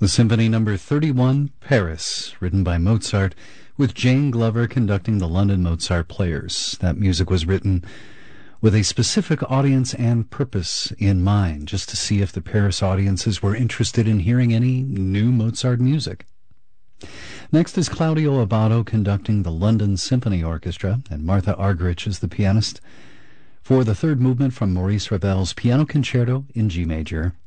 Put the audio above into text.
The Symphony Number 31, Paris, written by Mozart, with Jane Glover conducting the London Mozart Players. That music was written with a specific audience and purpose in mind, just to see if the Paris audiences were interested in hearing any new Mozart music. Next is Claudio Abbado conducting the London Symphony Orchestra, and Martha Argerich is the pianist, for the third movement from Maurice Ravel's Piano Concerto in G major.